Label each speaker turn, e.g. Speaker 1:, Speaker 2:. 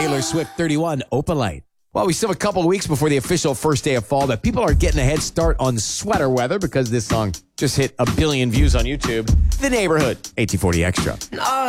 Speaker 1: Taylor Swift 31, Opalite. Well, we still have a couple of weeks before the official first day of fall, but people are getting a head start on sweater weather because this song just hit 1 billion views on YouTube. The Neighborhood, 1840 Extra.